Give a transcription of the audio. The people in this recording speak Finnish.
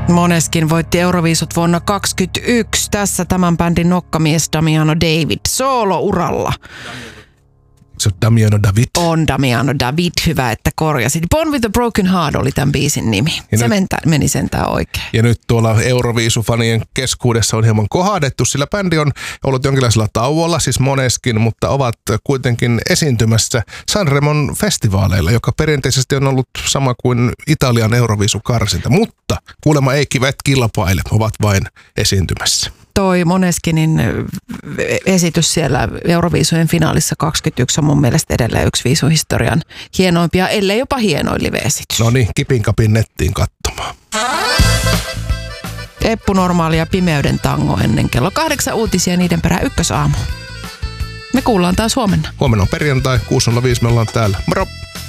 Måneskin voitti Euroviisut vuonna 2021. Tässä tämän bändin nokkamies Damiano David solo-uralla. Se on Damiano David. On Damiano David, hyvä että korjasit. Born with a Broken Heart oli tämän biisin nimi. Se meni sentään oikein. Ja nyt tuolla Euroviisufanien keskuudessa on hieman kohdettu, sillä bändi on ollut jonkinlaisella tauolla, siis Måneskin, mutta ovat kuitenkin esiintymässä Sanremon festivaaleilla, joka perinteisesti on ollut sama kuin Italian Euroviisukarsinta. Mutta kuulemma ei kivet kilpaile, ovat vain esiintymässä. Toi Måneskinin esitys siellä Euroviisujen finaalissa 21 on mun mielestä edelleen yksi viisuhistorian hienoimpia, ellei jopa hienoin live-esitys. No niin, kipin kapin nettiin katsomaan. Eppu Normaali ja Pimeyden tango ennen kello 8 uutisia, niiden perään Ykkösaamu. Me kuullaan taas huomenna. Huomenna on perjantai, 6.05 me ollaan täällä. Moro!